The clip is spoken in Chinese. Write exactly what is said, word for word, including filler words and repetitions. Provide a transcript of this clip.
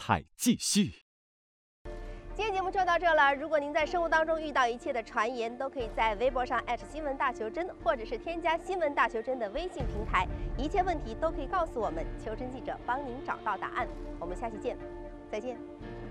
彩继续。 今天节目就到这了。如果您在生活当中遇到一切的传言，都可以在微博上艾特新闻大求真，或者是添加新闻大求真的微信平台，一切问题都可以告诉我们，求真记者帮您找到答案。我们下期见，再见。